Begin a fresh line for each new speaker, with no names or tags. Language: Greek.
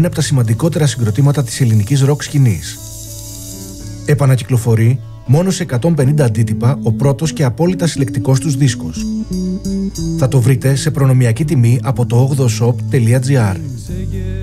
ένα από τα σημαντικότερα συγκροτήματα της ελληνικής ροκ σκηνής. Επανακυκλοφορεί μόνο σε 150 αντίτυπα ο πρώτος και απόλυτα συλλεκτικός τους δίσκος. Θα το βρείτε σε προνομιακή τιμή από το 8shop.gr.